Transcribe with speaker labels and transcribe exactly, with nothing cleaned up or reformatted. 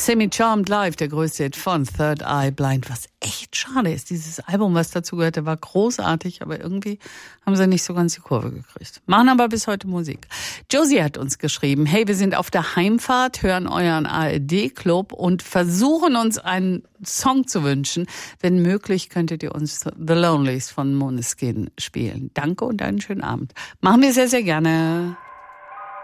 Speaker 1: Semi-Charmed Live, der größte Hit von Third Eye Blind, was echt schade ist. Dieses Album, was dazu gehörte, war großartig, aber irgendwie haben sie nicht so ganz die Kurve gekriegt. Machen aber bis heute Musik. Josie hat uns geschrieben, hey, wir sind auf der Heimfahrt, hören euren A R D-Club und versuchen uns einen Song zu wünschen. Wenn möglich, könntet ihr uns The Lonelies von Måneskin spielen. Danke und einen schönen Abend. Machen wir sehr, sehr gerne.